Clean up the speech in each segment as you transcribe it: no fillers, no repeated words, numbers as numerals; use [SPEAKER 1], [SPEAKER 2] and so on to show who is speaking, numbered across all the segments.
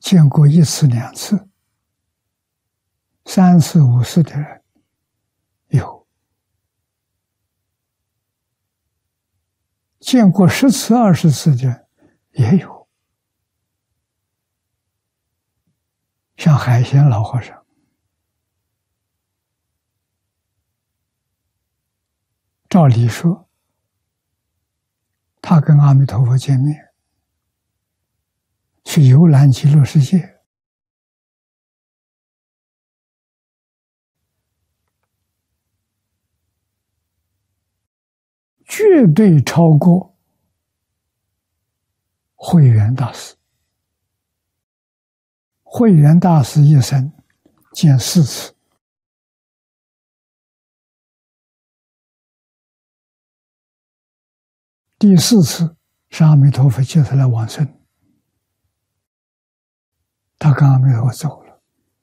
[SPEAKER 1] 见过一次两次、三次五次的人有，见过10次20次的人也有。像海贤老和尚，照理说，他跟阿弥陀佛见面，去游览极乐世界，绝对超过慧远大师。慧远大师一生见4次，第4次是阿弥陀佛接他来往生，他跟阿弥陀佛走了。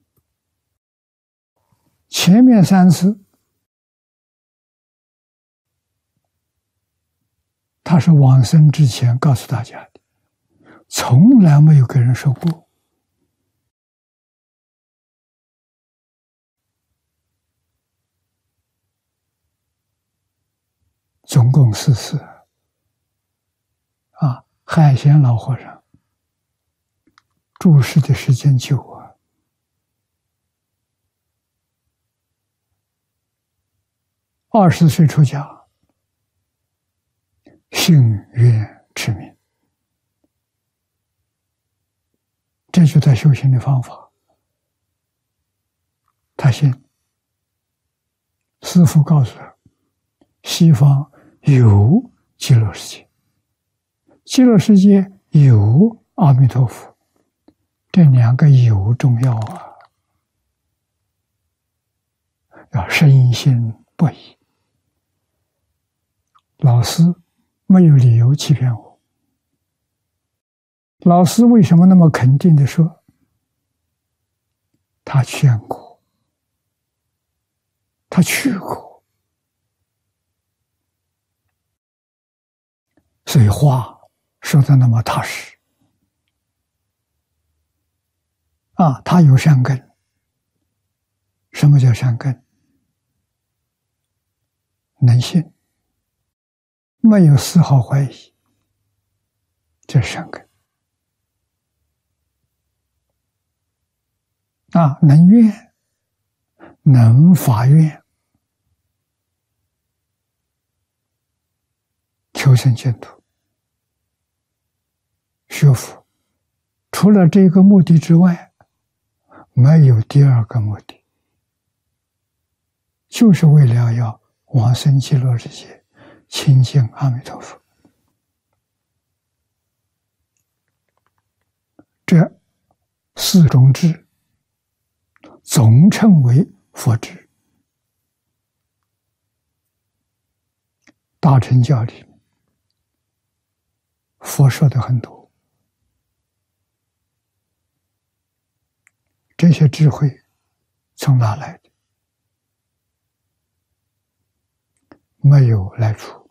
[SPEAKER 1] 前面3次，他是往生之前告诉大家的，从来没有跟人说过。总共4次。海贤老和尚住世的时间久啊，20岁出家，信愿持名，这就是他修行的方法。他信，师父告诉他，西方有极乐世界，极乐世界有阿弥陀佛，这2个有重要啊，要深信不疑。老师没有理由欺骗我。老师为什么那么肯定地说？他见过，他去过，所以话说得那么踏实。他有善根。什么叫善根？能信，没有丝毫怀疑，这是善根。能愿，能发愿，求生净土，学佛，除了这个目的之外，没有第2个目的，就是为了要往生极乐世界，亲近阿弥陀佛。这4种智总称为佛智。大乘教里佛说的很多，这些智慧从哪来的？没有来处。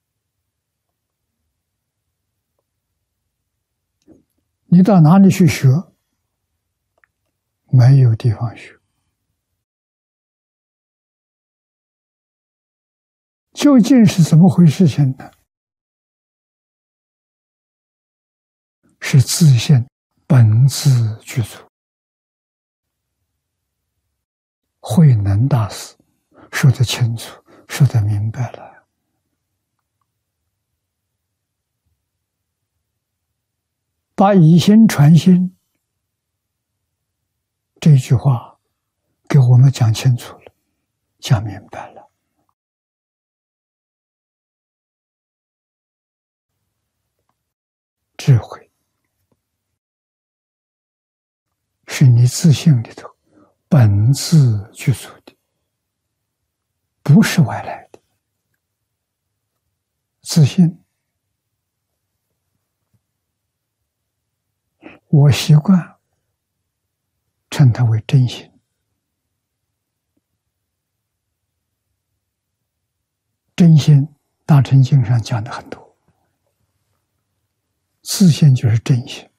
[SPEAKER 1] 你到哪里去学？没有地方学。究竟是怎么回事情呢？是自性本自具足。慧能大师说得清楚，说得明白了。把以心传心这句话给我们讲清楚了，讲明白了。智慧是你自性里头本自具足的，不是外来的。自性，我习惯称它为真心。真心，大乘经上讲的很多。自性就是真心。